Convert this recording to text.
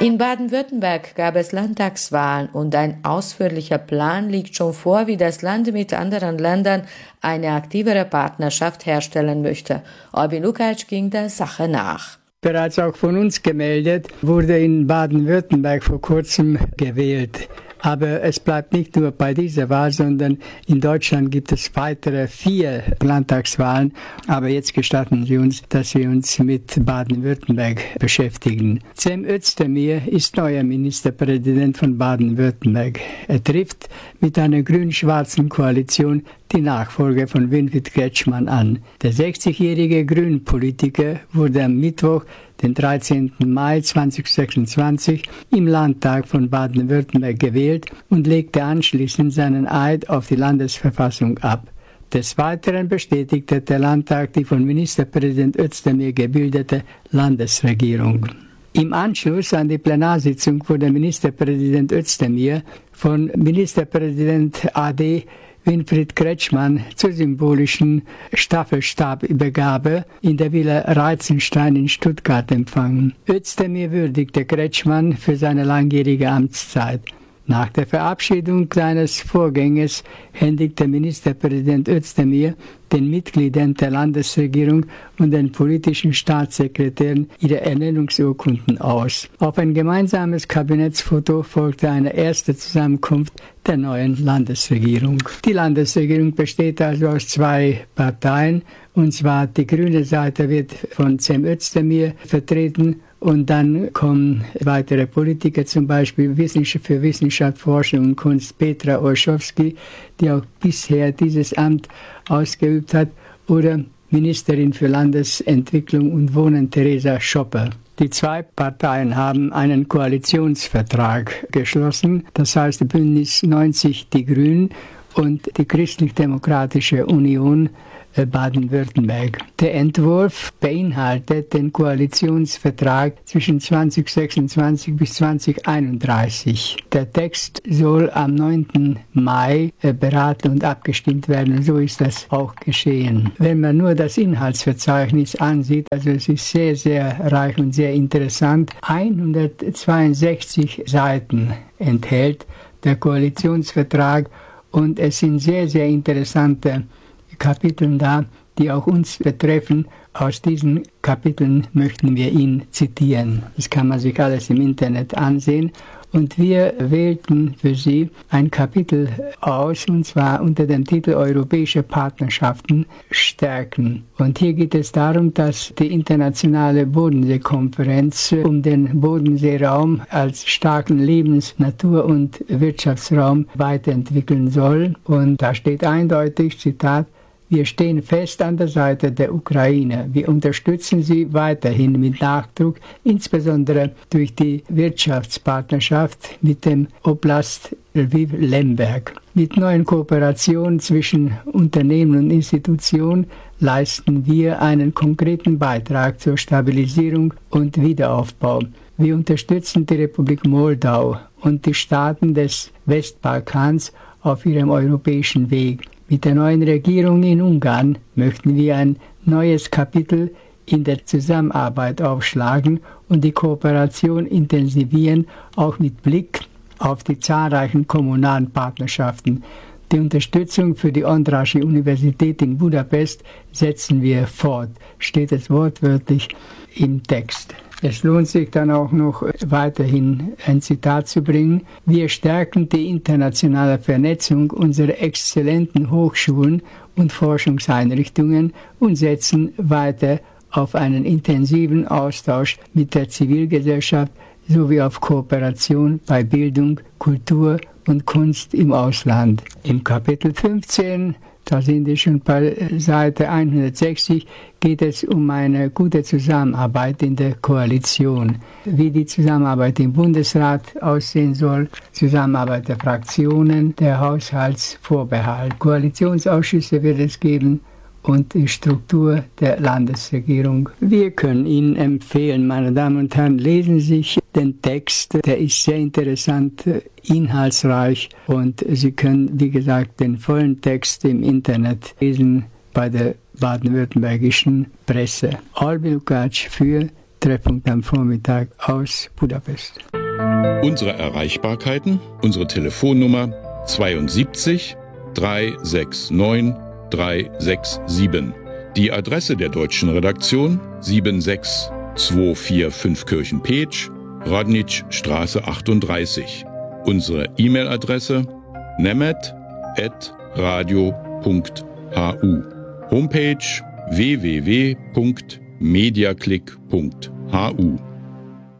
In Baden-Württemberg gab es Landtagswahlen und ein ausführlicher Plan liegt schon vor, wie das Land mit anderen Ländern eine aktivere Partnerschaft herstellen möchte. Albin Lukács ging der Sache nach. Bereits auch von uns gemeldet, wurde in Baden-Württemberg vor kurzem gewählt. Aber es bleibt nicht nur bei dieser Wahl, sondern in Deutschland gibt es weitere 4 Landtagswahlen. Aber jetzt gestatten Sie uns, dass wir uns mit Baden-Württemberg beschäftigen. Cem Özdemir ist neuer Ministerpräsident von Baden-Württemberg. Er trifft mit einer grün-schwarzen Koalition die Nachfolge von Winfried Kretschmann an. Der 60-jährige Grünpolitiker wurde am Mittwoch, den 13. Mai 2026, im Landtag von Baden-Württemberg gewählt und legte anschließend seinen Eid auf die Landesverfassung ab. Des Weiteren bestätigte der Landtag die von Ministerpräsident Özdemir gebildete Landesregierung. Im Anschluss an die Plenarsitzung wurde Ministerpräsident Özdemir von Ministerpräsident AD Winfried Kretschmann zur symbolischen Staffelstabübergabe in der Villa Reitzenstein in Stuttgart empfangen. Özdemir würdigte Kretschmann für seine langjährige Amtszeit. Nach der Verabschiedung seines Vorgängers händigte Ministerpräsident Özdemir den Mitgliedern der Landesregierung und den politischen Staatssekretären ihre Ernennungsurkunden aus. Auf ein gemeinsames Kabinettsfoto folgte eine erste Zusammenkunft der neuen Landesregierung. Die Landesregierung besteht also aus 2 Parteien, und zwar die grüne Seite wird von Cem Özdemir vertreten. Und dann kommen weitere Politiker, zum Beispiel für Wissenschaft, Forschung und Kunst Petra Olschowski, die auch bisher dieses Amt ausgeübt hat, oder Ministerin für Landesentwicklung und Wohnen Theresa Schopper. Die 2 Parteien haben einen Koalitionsvertrag geschlossen, das heißt Bündnis 90 Die Grünen und die Christlich-Demokratische Union Baden-Württemberg. Der Entwurf beinhaltet den Koalitionsvertrag zwischen 2026 bis 2031. Der Text soll am 9. Mai beraten und abgestimmt werden. So ist das auch geschehen. Wenn man nur das Inhaltsverzeichnis ansieht, also es ist sehr, sehr reich und sehr interessant. 162 Seiten enthält der Koalitionsvertrag und es sind sehr, sehr interessante Kapiteln da, die auch uns betreffen. Aus diesen Kapiteln möchten wir ihn zitieren. Das kann man sich alles im Internet ansehen. Und wir wählten für Sie ein Kapitel aus, und zwar unter dem Titel Europäische Partnerschaften stärken. Und hier geht es darum, dass die internationale Bodenseekonferenz um den Bodenseeraum als starken Lebens-, Natur- und Wirtschaftsraum weiterentwickeln soll. Und da steht eindeutig, Zitat, wir stehen fest an der Seite der Ukraine. Wir unterstützen sie weiterhin mit Nachdruck, insbesondere durch die Wirtschaftspartnerschaft mit dem Oblast Lviv-Lemberg. Mit neuen Kooperationen zwischen Unternehmen und Institutionen leisten wir einen konkreten Beitrag zur Stabilisierung und Wiederaufbau. Wir unterstützen die Republik Moldau und die Staaten des Westbalkans auf ihrem europäischen Weg. Mit der neuen Regierung in Ungarn möchten wir ein neues Kapitel in der Zusammenarbeit aufschlagen und die Kooperation intensivieren, auch mit Blick auf die zahlreichen kommunalen Partnerschaften. Die Unterstützung für die Andrássy Universität in Budapest setzen wir fort, steht es wortwörtlich im Text. Es lohnt sich dann auch noch weiterhin ein Zitat zu bringen. Wir stärken die internationale Vernetzung unserer exzellenten Hochschulen und Forschungseinrichtungen und setzen weiter auf einen intensiven Austausch mit der Zivilgesellschaft sowie auf Kooperation bei Bildung, Kultur und Kunst im Ausland. Im Kapitel 15, da sind wir schon bei Seite 160, geht es um eine gute Zusammenarbeit in der Koalition. Wie die Zusammenarbeit im Bundesrat aussehen soll, Zusammenarbeit der Fraktionen, der Haushaltsvorbehalt. Koalitionsausschüsse wird es geben und die Struktur der Landesregierung. Wir können Ihnen empfehlen, meine Damen und Herren, lesen Sie sich den Text, der ist sehr interessant, inhaltsreich und Sie können, wie gesagt, den vollen Text im Internet lesen bei der baden-württembergischen Presse. Albin Lukács für Treffpunkt am Vormittag aus Budapest. Unsere Erreichbarkeiten, unsere Telefonnummer 72 369 367. Die Adresse der deutschen Redaktion 76245 Kirchen-Petsch, Radničstraße 38. Unsere E-Mail-Adresse nemet@radio.hu. Homepage www.mediaclick.hu.